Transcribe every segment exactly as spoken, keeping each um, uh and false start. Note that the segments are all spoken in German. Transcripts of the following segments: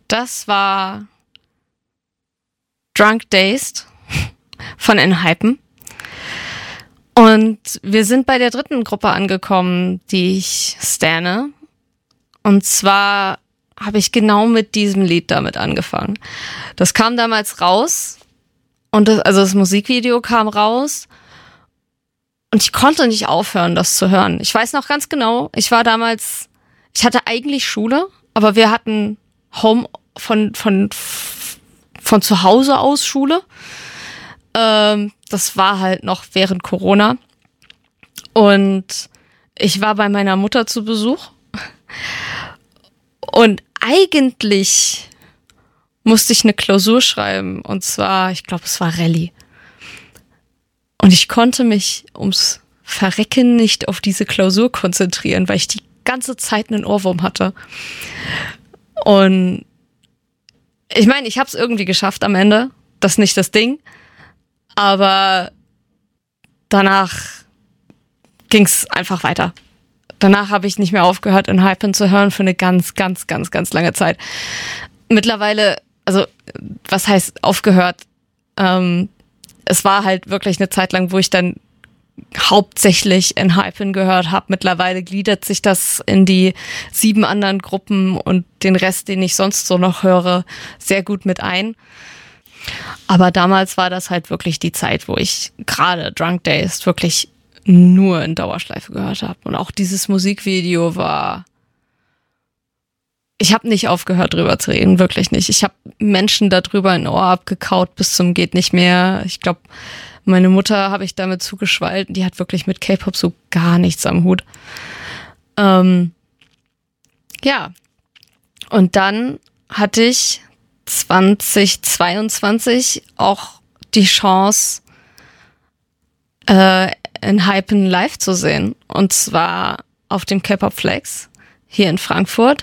Das war Drunk Dazed von Enhypen. Und wir sind bei der dritten Gruppe angekommen, die ich stanne. Und zwar habe ich genau mit diesem Lied damit angefangen. Das kam damals raus. Und das, also das Musikvideo kam raus. Und ich konnte nicht aufhören, das zu hören. Ich weiß noch ganz genau, ich war damals, ich hatte eigentlich Schule, aber wir hatten Home von, von, von zu Hause aus Schule. Ähm, das war halt noch während Corona. Und ich war bei meiner Mutter zu Besuch. Und eigentlich musste ich eine Klausur schreiben. Und zwar, ich glaube, es war Rallye. Und ich konnte mich ums Verrecken nicht auf diese Klausur konzentrieren, weil ich die ganze Zeit einen Ohrwurm hatte. Und ich meine, ich habe es irgendwie geschafft am Ende. Das ist nicht das Ding. Aber danach ging es einfach weiter. Danach habe ich nicht mehr aufgehört, Enhypen zu hören für eine ganz, ganz, ganz, ganz lange Zeit. Mittlerweile, also was heißt aufgehört? Ähm, es war halt wirklich eine Zeit lang, wo ich dann hauptsächlich Enhypen gehört habe. Mittlerweile gliedert sich das in die sieben anderen Gruppen und den Rest, den ich sonst so noch höre, sehr gut mit ein. Aber damals war das halt wirklich die Zeit, wo ich gerade Drunk Dazed wirklich nur in Dauerschleife gehört habe. Und auch dieses Musikvideo war... Ich habe nicht aufgehört, drüber zu reden, wirklich nicht. Ich habe Menschen darüber ein Ohr abgekaut bis zum geht nicht mehr. Ich glaube, meine Mutter habe ich damit zugeschwallt. Die hat wirklich mit K-Pop so gar nichts am Hut. Ähm, ja. Und dann hatte ich zwanzig zweiundzwanzig auch die Chance, äh, Enhypen live zu sehen. Und zwar auf dem K-Pop Flex hier in Frankfurt.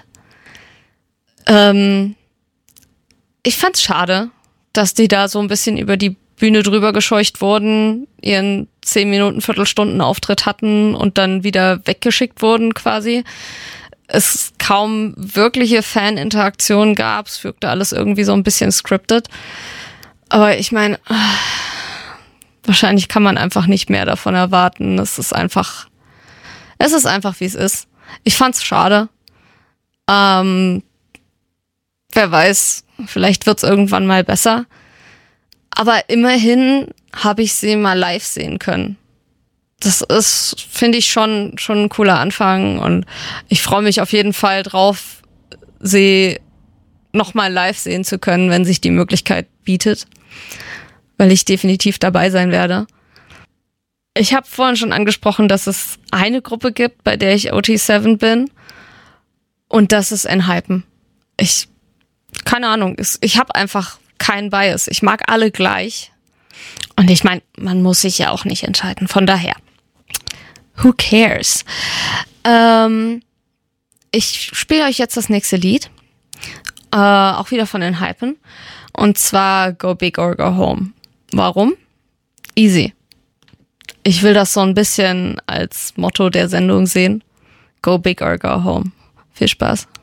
Ähm, ich fand's schade, dass die da so ein bisschen über die Bühne drüber gescheucht wurden, ihren zehn Minuten, Viertelstunden Auftritt hatten und dann wieder weggeschickt wurden quasi. Es kaum wirkliche Fan-Interaktion gab, es wirkte alles irgendwie so ein bisschen scripted. Aber ich meine, wahrscheinlich kann man einfach nicht mehr davon erwarten. Es ist einfach, es ist einfach, wie es ist. Ich fand's schade. Ähm, wer weiß, vielleicht wird's irgendwann mal besser. Aber immerhin habe ich sie mal live sehen können. Das ist, finde ich, schon, schon ein cooler Anfang. Und ich freue mich auf jeden Fall drauf, sie nochmal live sehen zu können, wenn sich die Möglichkeit bietet. Weil ich definitiv dabei sein werde. Ich habe vorhin schon angesprochen, dass es eine Gruppe gibt, bei der ich O T sieben bin. Und das ist Enhypen. Ich, keine Ahnung, ich habe einfach keinen Bias. Ich mag alle gleich. Und ich meine, man muss sich ja auch nicht entscheiden. Von daher, who cares? Ähm, ich spiele euch jetzt das nächste Lied. Äh, auch wieder von Enhypen. Und zwar Go Big or Go Home. Warum? Easy. Ich will das so ein bisschen als Motto der Sendung sehen. Go Big or Go Home. Viel Spaß.